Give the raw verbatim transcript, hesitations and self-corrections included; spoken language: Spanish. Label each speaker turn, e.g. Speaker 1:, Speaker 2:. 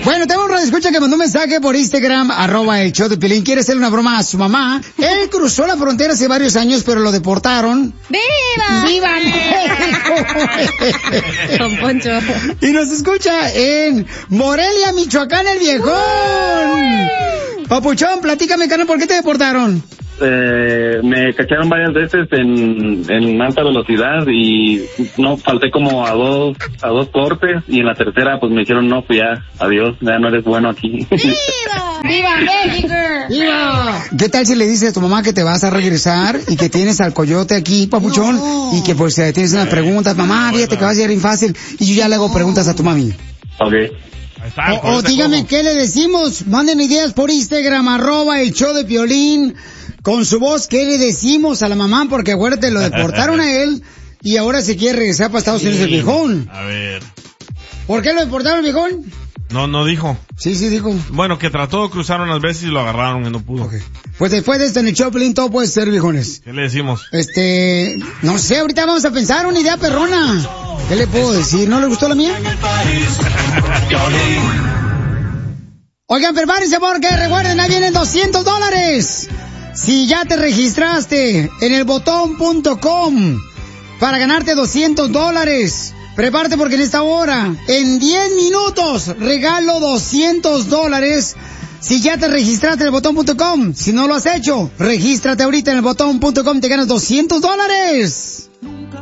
Speaker 1: Bueno, tengo un radioescucha que mandó un mensaje por Instagram, arroba el show de Piolín. Quiere hacerle una broma a su mamá. Él cruzó la frontera hace varios años, pero lo deportaron.
Speaker 2: ¡Viva!
Speaker 1: ¡Viva México!
Speaker 2: Don Poncho.
Speaker 1: Y nos escucha en Morelia, Michoacán, el viejón. Papuchón, platícame, carnal, ¿por qué te deportaron?
Speaker 3: Eh, me cacharon varias veces en, en alta velocidad y no falté como a dos a dos cortes y en la tercera pues me dijeron no, pues ya, adiós, ya no eres bueno aquí.
Speaker 2: ¡Viva! ¡Viva México!
Speaker 1: ¡Viva! ¿Qué tal si le dices a tu mamá que te vas a regresar y que tienes al coyote aquí, papuchón, no. y que pues eh, tienes unas preguntas, mamá, fíjate que va a ser bien fácil, y yo ya le hago preguntas a tu mami?
Speaker 3: Ok.
Speaker 4: Está,
Speaker 1: o, o dígame, ¿qué le decimos? Manden ideas por Instagram, arroba el show de Piolín. Con su voz, ¿qué le decimos a la mamá? Porque acuérdate, lo deportaron a él y ahora se quiere regresar para Estados Unidos el viejón.
Speaker 4: A ver.
Speaker 1: ¿Por qué lo deportaron el viejón?
Speaker 4: No, no dijo.
Speaker 1: Sí, sí dijo.
Speaker 4: Bueno, que trató de cruzar unas veces y lo agarraron y no pudo.
Speaker 1: Okay. Pues después de esto en el show, Piolín, todo puede ser, viejones.
Speaker 4: ¿Qué le decimos?
Speaker 1: Este, no sé, ahorita vamos a pensar una idea perrona. ¿Qué le puedo decir? ¿No le gustó la mía? Oigan, prepárense porque recuerden, ahí vienen doscientos dólares. Si ya te registraste en el botón punto com para ganarte doscientos dólares, prepárate porque en esta hora, en diez minutos, regalo doscientos dólares. Si ya te registraste en el botón punto com, si no lo has hecho, regístrate ahorita en el botón punto com, te ganas doscientos dólares.